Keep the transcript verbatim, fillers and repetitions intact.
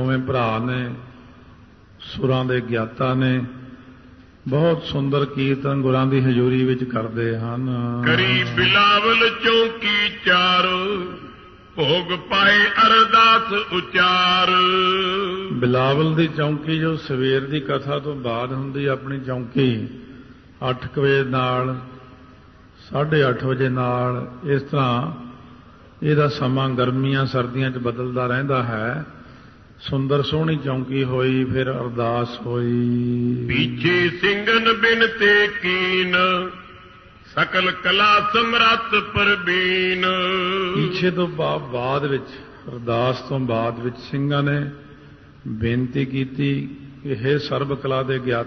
ਦੋਵੇਂ ਭਰਾ ਨੇ, ਸੁਰਾਂ ਦੇ ਗਿਆਤਾ ਨੇ। ਬਹੁਤ ਸੁੰਦਰ ਕੀਰਤਨ ਗੁਰਾਂ ਦੀ ਹਜ਼ੂਰੀ ਵਿੱਚ ਕਰਦੇ ਹਨ। ਕਰੀ ਬਿਲਾਵਲ ਚੌਂਕੀ ਚਾਰ, ਭੋਗ ਪਾਏ ਅਰਦਾਸ ਉਚਾਰ। ਬਿਲਾਵਲ ਦੀ ਚੌਂਕੀ ਜੋ ਸਵੇਰ ਦੀ ਕਥਾ ਤੋਂ ਬਾਅਦ ਹੁੰਦੀ, ਆਪਣੀ ਚੌਂਕੀ ਅੱਠ ਕੁ ਵਜੇ ਨਾਲ ਸਾਢੇ ਅੱਠ ਵਜੇ ਨਾਲ, ਇਸ ਤਰ੍ਹਾਂ ਇਹਦਾ ਸਮਾਂ ਗਰਮੀਆਂ ਸਰਦੀਆਂ 'ਚ ਬਦਲਦਾ ਰਹਿੰਦਾ ਹੈ। ਸੁੰਦਰ ਸੋਹਣੀ ਚੌਂਕੀ ਹੋਈ, ਫਿਰ ਅਰਦਾਸ ਹੋਈ। ਪੀਛੇ ਸਿੰਘਨ ਬਿਨ ਤੇ ਕੀਨ, ਸਕਲ ਕਲਾ ਸਮਰੱਥ ਪ੍ਰਬੀਨ। ਪੀਛੇ ਤੋਂ ਬਾਅਦ ਵਿੱਚ, ਅਰਦਾਸ ਤੋਂ ਬਾਅਦ ਵਿੱਚ ਸਿੰਘਾਂ ਨੇ ਬੇਨਤੀ ਕੀਤੀ ਕਿ ਹੇ ਸਰਬ ਕਲਾ ਦੇ ਗਿਆਤਾ